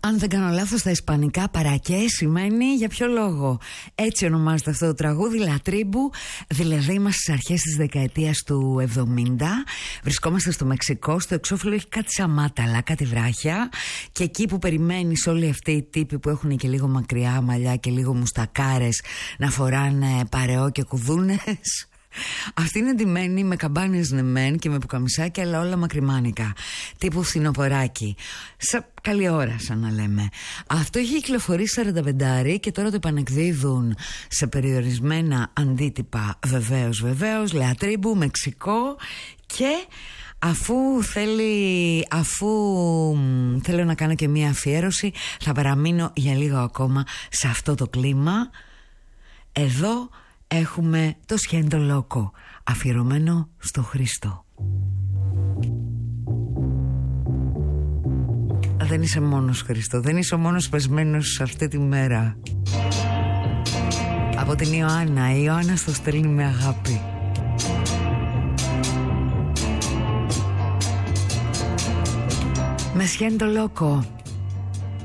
Αν δεν κάνω λάθος, στα ισπανικά παρακέ σημαίνει για ποιο λόγο. Έτσι ονομάζεται αυτό το τραγούδι, Λατρίμπου. Δηλαδή είμαστε στις αρχές της δεκαετίας του 70. Βρισκόμαστε στο Μεξικό. Στο εξώφυλλο έχει κάτι σαν μάταλα, κάτι βράχια. Και εκεί που περιμένεις όλοι αυτοί οι τύποι που έχουν και λίγο μακριά μαλλιά και λίγο μουστακάρες να φοράνε παρεό και κουδούνες, αυτή είναι ντυμένη με καμπάνες νεμέν και με πουκαμισάκια, αλλά όλα μακριμάνικα, τύπου φθινοποράκι. Καλή ώρα, σαν να λέμε. Αυτό έχει κυκλοφορήσει 45 και τώρα το επανεκδίδουν σε περιορισμένα αντίτυπα. Βεβαίως, Λατρίμπου, Μεξικό. Και αφού θέλω να κάνω και μία αφιέρωση, θα παραμείνω για λίγο ακόμα σε αυτό το κλίμα. Εδώ έχουμε το Σιέντο Λόκο, αφιερωμένο στο Χριστό. Δεν είσαι μόνος, Χριστό, δεν είσαι ο μόνος πεσμένος σε αυτή τη μέρα. Από την Ιωάννα, η Ιωάννα στο στέλνει με αγάπη. Με Σιέντο Λόκο.